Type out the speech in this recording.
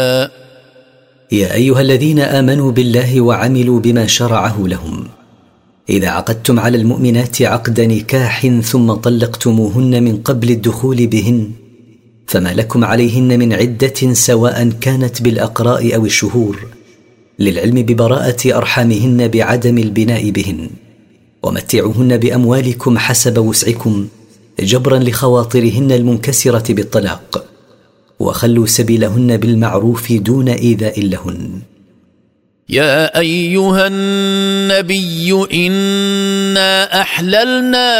يا أيها الذين آمنوا بالله وعملوا بما شرعه لهم، إذا عقدتم على المؤمنات عقد نكاح ثم طلقتموهن من قبل الدخول بهن فما لكم عليهن من عدة سواء كانت بالأقراء أو الشهور، للعلم ببراءة أرحامهن بعدم البناء بهن، ومتعوهن بأموالكم حسب وسعكم جبرا لخواطرهن المنكسرة بالطلاق، وخلوا سبيلهن بالمعروف دون إيذاء لهن. يا أيها النبي إنا أحللنا